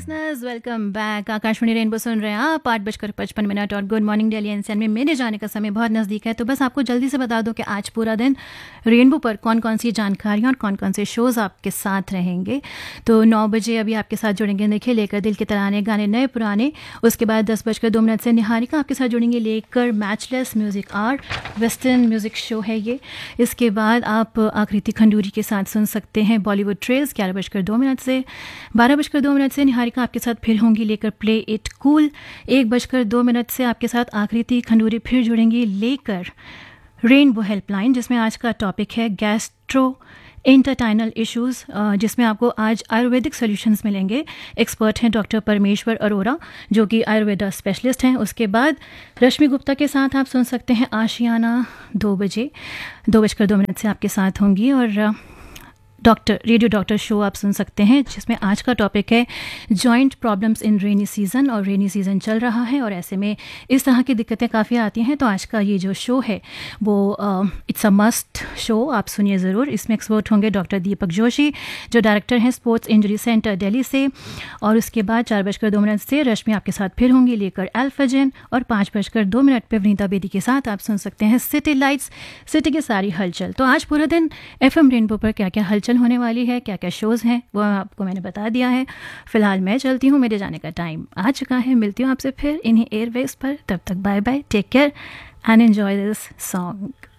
Listeners, welcome back. Akashvani rainbow सुन रहे हैं आप 8:55 और गुड मॉर्निंग दिल्ली एनसीआर में मेरे जाने का समय बहुत नज़दीक है, तो बस आपको जल्दी से बता दूं कि आज पूरा दिन रेनबो पर कौन कौन सी जानकारियाँ और कौन कौन से शोज़ आपके साथ रहेंगे। तो 9 बजे अभी आपके साथ जुड़ेंगे देखिए लेकर दिल के तराने, गाने नए पुराने। उसके बाद 10:02 से निहारिका आपके साथ जुड़ेंगे लेकर matchless music are, western music show है ये। इसके बाद आप आकृति खंडूरी के साथ सुन सकते हैं बॉलीवुड ट्रेल्स 11:02 से। 12:02 से निहारिका आपके साथ फिर होंगी लेकर प्ले इट कूल। 1:02 से आपके साथ आकृति खंडूरी फिर जुड़ेंगी लेकर रेनबो हेल्पलाइन, जिसमें आज का टॉपिक है गैस्ट्रो इंटरटाइनल इश्यूज़, जिसमें आपको आज आयुर्वेदिक सॉल्यूशंस मिलेंगे। एक्सपर्ट हैं डॉक्टर परमेश्वर अरोरा, जो कि आयुर्वेदा स्पेशलिस्ट हैं। उसके बाद रश्मि गुप्ता के साथ आप सुन सकते हैं आशियाना 2 बजे। 2:02 से आपके साथ होंगी। और रेडियो डॉक्टर शो आप सुन सकते हैं, जिसमें आज का टॉपिक है joint problems in rainy season. और रेनी सीज़न चल रहा है और ऐसे में इस तरह की दिक्कतें काफ़ी आती हैं, तो आज का ये जो शो है वो इट्स अ मस्ट शो, आप सुनिए ज़रूर। इसमें एक्सपर्ट होंगे डॉक्टर दीपक जोशी, जो डायरेक्टर हैं स्पोर्ट्स इंजरी सेंटर दिल्ली से। और उसके बाद 4:02 से रश्मि आपके साथ फिर होंगी लेकर एल्फाजेन। और 5:02 पर वनीता बेदी के साथ आप सुन सकते हैं सिटी लाइट्स, सिटी की सारी हलचल। तो आज पूरा दिन FM रेनबो पर क्या क्या हलचल होने वाली है, क्या क्या शोज़ हैं, वो आपको मैंने बता दिया है। फिलहाल मैं चलती हूँ, मेरे जाने का टाइम आ चुका है। मिलती हूँ आपसे फिर इन्हीं एयरवेव्स पर, तब तक bye bye, take care and enjoy this song.